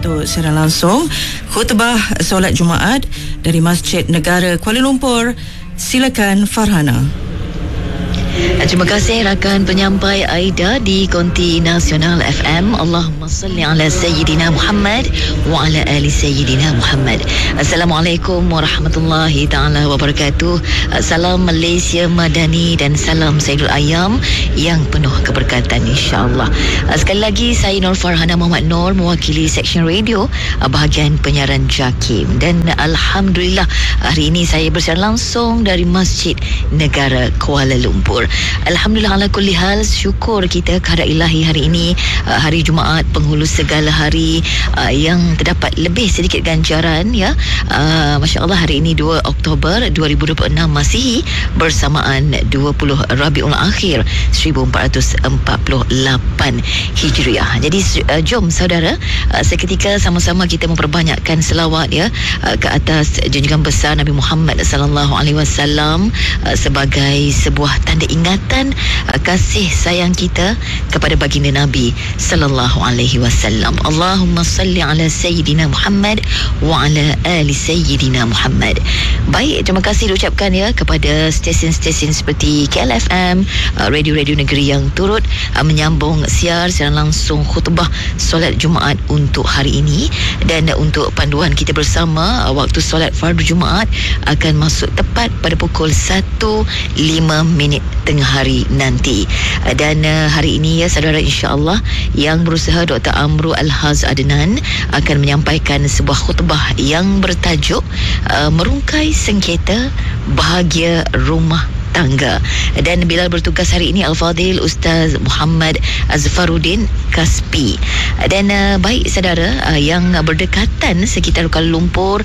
untuk siaran langsung khutbah solat Jumaat dari Masjid Negara Kuala Lumpur. Silakan Farhana. Terima kasih rakan penyampai Aida di Konti Nasional FM. Allahumma salli ala Sayyidina Muhammad wa ala ali Sayyidina Muhammad. Assalamualaikum warahmatullahi ta'ala wabarakatuh. Salam Malaysia Madani dan salam Sayyidul Ayam yang penuh keberkatan insyaAllah. Sekali lagi saya Nur Farhana Muhammad Nur, mewakili Seksyen Radio bahagian penyiaran JAKIM. Dan Alhamdulillah hari ini saya bersiaran langsung dari Masjid Negara Kuala Lumpur. Alhamdulillah ala kulli hal, syukur kita kehadrat ilahi hari ini, hari Jumaat penghulu segala hari, yang terdapat lebih sedikit ganjaran ya. Masya Allah, hari ini 2 Oktober 2026 Masihi bersamaan 20 Rabiul Akhir 1448 Hijriah. Jadi jom saudara, seketika sama-sama kita memperbanyakkan selawat ya ke atas junjungan besar Nabi Muhammad sallallahu alaihi wasallam sebagai sebuah tanda ingatan kasih sayang kita kepada baginda Nabi sallallahu alaihi wasallam. Allahumma salli ala Sayyidina Muhammad wa ala ali Sayyidina Muhammad. Baik, terima kasih diucapkan ya kepada stesen-stesen seperti KLFM, radio-radio negeri yang turut menyambung siaran langsung khutbah solat Jumaat untuk hari ini. Dan untuk panduan kita bersama, waktu solat fardu Jumaat akan masuk tepat pada pukul 1.05 tengah hari nanti. Dan hari ini ya saudara, insya-Allah yang berusaha Dr. Amru Al-Haz Adnan akan menyampaikan sebuah khutbah yang bertajuk merungkai sengketa bahagia rumah tangga. Dan bila bertugas hari ini Al-Fadhil Ustaz Muhammad Azfaruddin Kaspi. Dan baik saudara yang berdekatan sekitar Kuala Lumpur,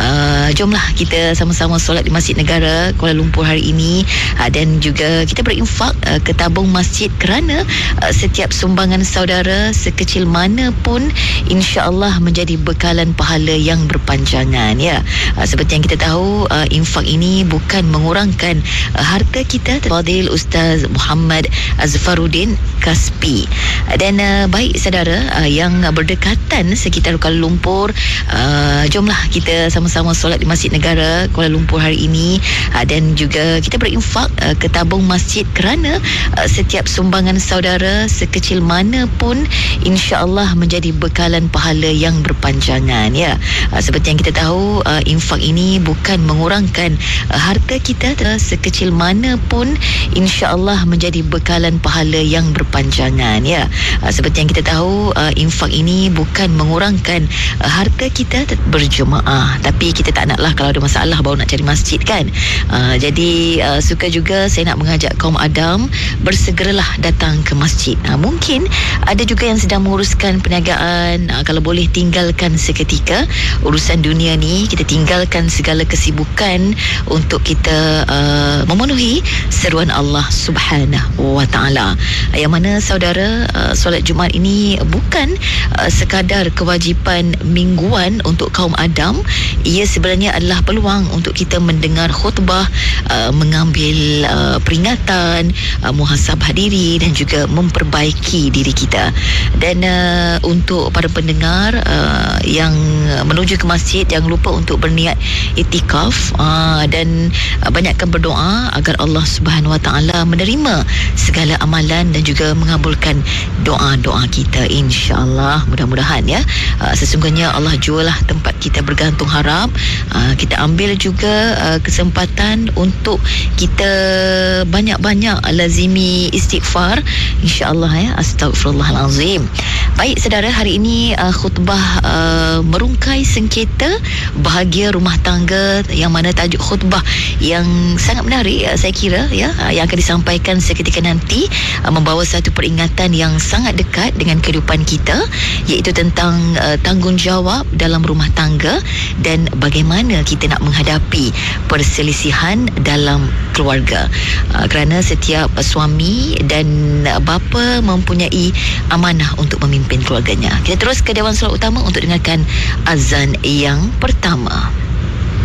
jomlah kita sama-sama solat di Masjid Negara Kuala Lumpur hari ini. Dan juga kita berinfak ke tabung masjid, kerana setiap sumbangan saudara sekecil mana pun insya-Allah menjadi bekalan pahala yang berpanjangan ya. Seperti yang kita tahu, infak ini bukan mengurangkan harta kita. Fadil Ustaz Muhammad Azfaruddin Kaspi. Dan baik saudara yang berdekatan sekitar Kuala Lumpur, jomlah kita sama-sama solat di Masjid Negara Kuala Lumpur hari ini. Dan juga kita berinfak ke tabung masjid, kerana setiap sumbangan saudara sekecil mana pun insya-Allah menjadi bekalan pahala yang berpanjangan ya. Seperti yang kita tahu, infak ini bukan mengurangkan harta kita sekecil mana pun insya-Allah menjadi bekalan pahala yang berpanjangan ya. Seperti yang kita tahu, infak ini bukan mengurangkan harta kita berjemaah, tapi kita tak naklah kalau ada masalah baru nak cari masjid kan. Jadi suka juga saya nak mengajak kaum Adam bersegeralah datang ke masjid. Mungkin ada juga yang sedang menguruskan perniagaan, kalau boleh tinggalkan seketika urusan dunia ni, kita tinggalkan segala kesibukan untuk kita memenuhi seruan Allah Subhanahu wa taala. Yang mana saudara, solat Jumaat ini bukan sekadar kewajipan mingguan untuk kaum Adam. Ia sebenarnya adalah peluang untuk kita mendengar khutbah, mengambil peringatan, muhasabah diri dan juga memperbaiki diri kita. Dan untuk para pendengar yang menuju ke masjid, jangan lupa untuk berniat itikaf dan banyakkan berdoa agar Allah Subhanahu wa taala menerima segala amalan dan juga mengabulkan doa-doa kita insya-Allah. Mudah-mudahan ya. Sesungguhnya Allah jualah tempat kita bergantung harap. Kita ambil juga kesempatan untuk kita banyak-banyak lazimi istighfar insya-Allah ya. Astagfirullahalazim. Baik saudara, hari ini khutbah merungkai sengketa bahagia rumah tangga, yang mana tajuk khutbah yang sangat menarik saya kira ya, yang akan disampaikan seketika nanti, membawa satu peringatan yang sangat dekat dengan kehidupan kita, iaitu tentang tanggungjawab dalam rumah tangga dan bagaimana kita nak menghadapi perselisihan dalam keluarga. Kerana setiap suami dan bapa mempunyai amanah untuk memimpin keluarganya. Kita terus ke Dewan Solat Utama untuk dengarkan azan yang pertama.